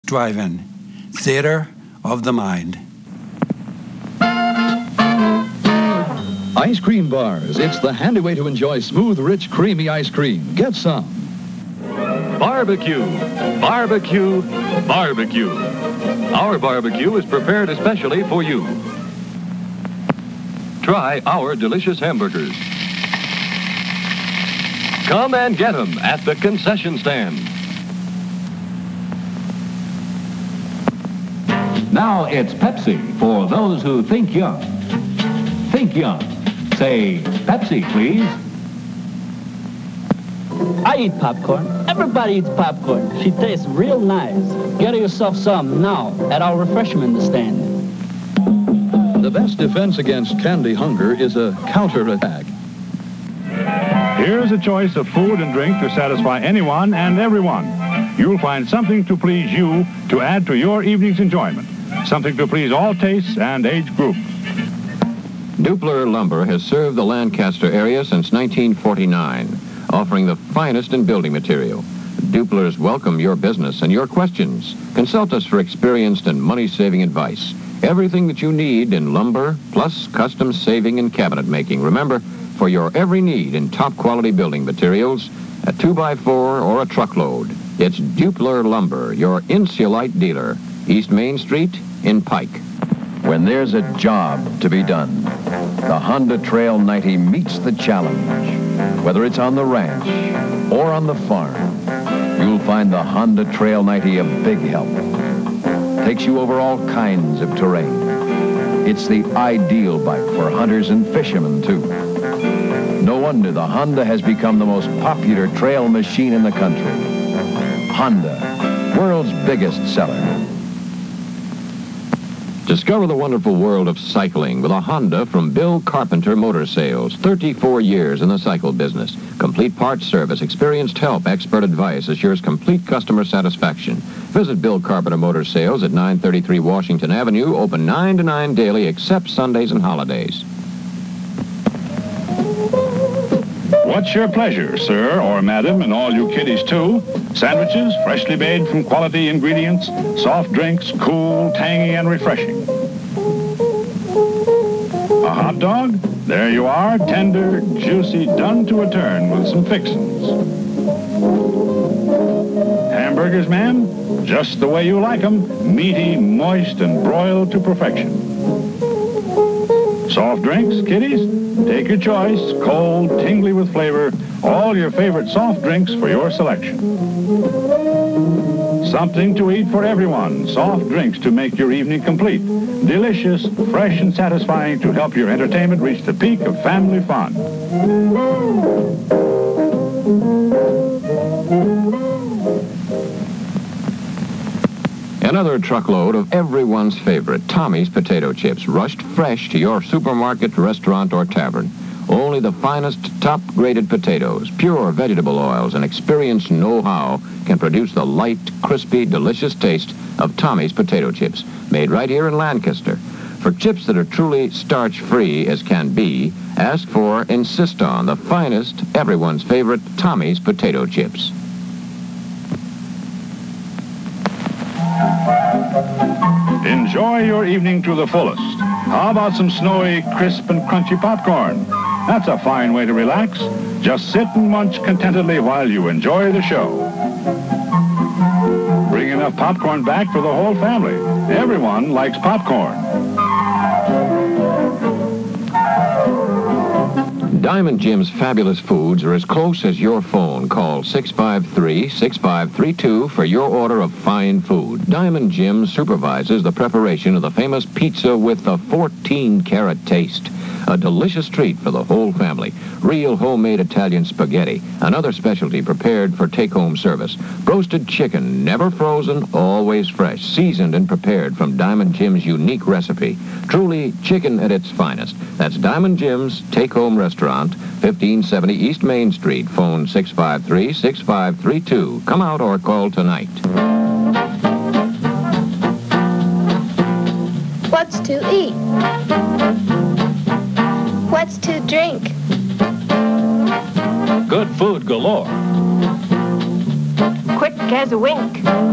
Drive-In, theater of the mind. Ice cream bars. It's the handy way to enjoy smooth, rich, creamy ice cream. Get some. Barbecue, barbecue, barbecue. Our barbecue is prepared especially for you. Try our delicious hamburgers. Come and get them at the concession stand. Now it's Pepsi for those who think young. Think young. Say Pepsi, please. I eat popcorn. Everybody eats popcorn. She tastes real nice. Get yourself some now at our refreshment stand. The best defense against candy hunger is a counterattack. Here's a choice of food and drink to satisfy anyone and everyone. You'll find something to please you to add to your evening's enjoyment. Something to please all tastes and age groups. Dupler Lumber has served the Lancaster area since 1949, offering the finest in building material. Duplers welcome your business and your questions. Consult us for experienced and money-saving advice. Everything that you need in lumber, plus custom saving and cabinet making. Remember, for your every need in top-quality building materials, a 2x4 or a truckload, it's Dupler Lumber, your Insulite dealer, East Main Street in Pike. When there's a job to be done, the Honda Trail 90 meets the challenge. Whether it's on the ranch or on the farm, you'll find the Honda Trail 90 a big help. Takes you over all kinds of terrain. It's the ideal bike for hunters and fishermen, too. No wonder the Honda has become the most popular trail machine in the country. Honda, world's biggest seller. Discover the wonderful world of cycling with a Honda from Bill Carpenter Motor Sales. 34 years in the cycle business. Complete parts service, experienced help, expert advice assures complete customer satisfaction. Visit Bill Carpenter Motor Sales at 933 Washington Avenue, open 9 to 9 daily except Sundays and holidays. What's your pleasure, sir or madam, and all you kiddies too? Sandwiches, freshly made from quality ingredients, soft drinks, cool, tangy, and refreshing. A hot dog? There you are, tender, juicy, done to a turn with some fixins. Hamburgers, ma'am? Just the way you like 'em, meaty, moist, and broiled to perfection. Soft drinks, kiddies? Take your choice, cold, tingly with flavor, all your favorite soft drinks for your selection. Something to eat for everyone, soft drinks to make your evening complete. Delicious, fresh, and satisfying to help your entertainment reach the peak of family fun. Another truckload of everyone's favorite, Tommy's potato chips, rushed fresh to your supermarket, restaurant, or tavern. Only the finest, top-graded potatoes, pure vegetable oils, and experienced know-how can produce the light, crispy, delicious taste of Tommy's potato chips, made right here in Lancaster. For chips that are truly starch-free as can be, ask for, insist on, the finest, everyone's favorite Tommy's potato chips. Enjoy your evening to the fullest. How about some snowy, crisp, and crunchy popcorn? That's a fine way to relax. Just sit and munch contentedly while you enjoy the show. Bring enough popcorn back for the whole family. Everyone likes popcorn. Diamond Jim's fabulous foods are as close as your phone. Call 653-6532 for your order of fine food. Diamond Jim supervises the preparation of the famous pizza with the 14-carat taste. A delicious treat for the whole family. Real homemade Italian spaghetti, another specialty prepared for take-home service. Roasted chicken, never frozen, always fresh, seasoned and prepared from Diamond Jim's unique recipe. Truly chicken at its finest. That's Diamond Jim's Take-Home Restaurant, 1570 East Main Street. Phone 653-6532. Come out or call tonight. What's to eat? What's to drink? Good food galore. Quick as a wink.